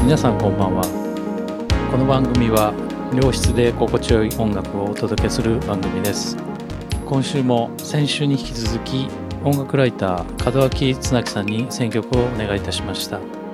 皆さんこんばんは。この番組は良質で心地よい音楽をお届けする番組です。今週も先週に引き続き音楽ライター門脇綱木さんに選曲をお願いいたしました。